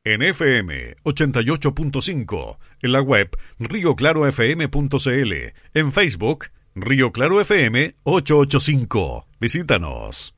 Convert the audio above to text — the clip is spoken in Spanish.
En FM 88.5, en la web rioclarofm.cl, en Facebook Río Claro FM 885. Visítanos.